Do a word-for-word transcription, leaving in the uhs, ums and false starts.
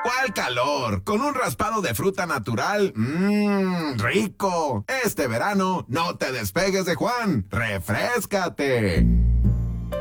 ¿Cuál calor? Con un raspado de fruta natural. Mmm, rico. Este verano no te despegues de Juan. ¡Refréscate!